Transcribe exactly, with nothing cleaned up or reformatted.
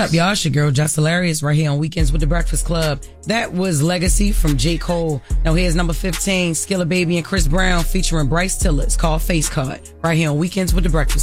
up, y'all? It's your girl, Just Hilarious, right here on Weekends with the Breakfast Club. That was Legacy from J. Cole. Now here's number fifteen, Skilla Baby and Chris Brown featuring Bryce Tiller. It's called Face Card, right here on Weekends with the Breakfast